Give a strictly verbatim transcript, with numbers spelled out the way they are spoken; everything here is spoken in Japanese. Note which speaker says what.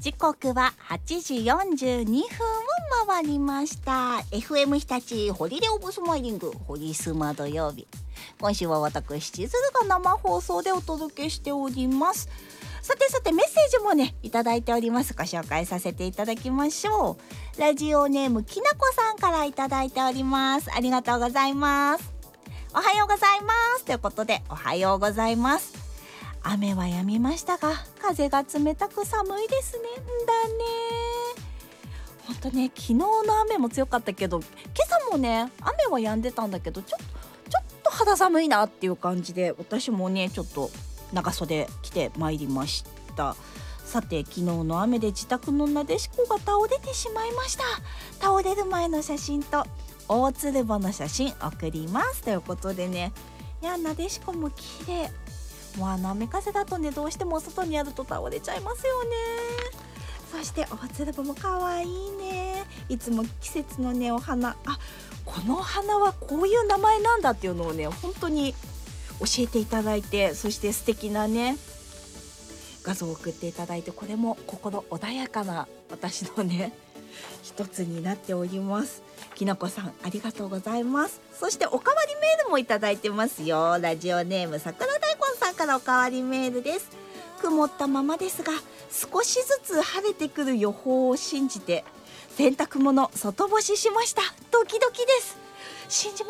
Speaker 1: 時刻ははちじよんじゅうにふんを回りました。 エフエム 日立ホリデーオブスマイリングホリスマ土曜日、今週は私千鶴が生放送でお届けしております。さてさて、メッセージもねいただいております。ご紹介させていただきましょう。ラジオネームきなこさんからいただいております。ありがとうございます。おはようございますということで、おはようございます。雨は止みましたが風が冷たく寒いですね。だね。ほんとね、昨日の雨も強かったけど、今朝もね雨は止んでたんだけど、ちょっとちょっと肌寒いなっていう感じで、私もねちょっと長袖着てまいりました。さて、昨日の雨で自宅のなでしこが倒れてしまいました。倒れる前の写真と大鶴ぼの写真送りますということでね、いや、なでしこも綺麗。もうあの雨風だとね、どうしても外にあると倒れちゃいますよね。そして大鶴ぼも可愛いね。いつも季節のねお花、あ、この花はこういう名前なんだっていうのをね本当に教えていただいて、そして素敵なね画像を送っていただいて、これも心穏やかな私のね一つになっております。きなこさん、ありがとうございます。そしておかわりメールもいただいてますよ。ラジオネーム桜大根さんからおかわりメールです。曇ったままですが少しずつ晴れてくる予報を信じて洗濯物外干ししました。ドキドキです。信じ